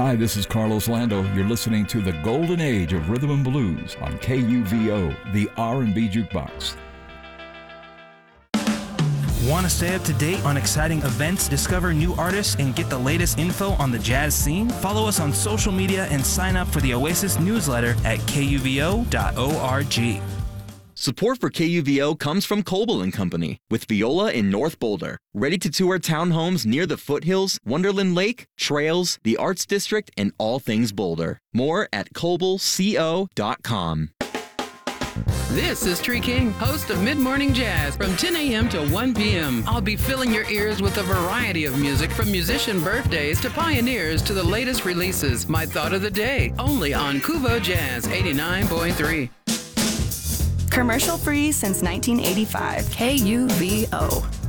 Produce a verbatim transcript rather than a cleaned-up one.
Hi, this is Carlos Lando. You're listening to the Golden Age of Rhythm and Blues on K U V O, the R and B Jukebox. Want to stay up to date on exciting events, discover new artists, and get the latest info on the jazz scene? Follow us on social media and sign up for the Oasis newsletter at K U V O dot org. Support for K U V O comes from Coble and Company, with Viola in North Boulder. Ready to tour townhomes near the foothills, Wonderland Lake, trails, the Arts District, and all things Boulder. More at coble co dot com. This is Tree King, host of Mid-Morning Jazz from ten a.m. to one p.m. I'll be filling your ears with a variety of music, from musician birthdays to pioneers to the latest releases. My thought of the day, only on Kuvo Jazz eighty-nine point three. Commercial free since nineteen eighty-five. K U V O.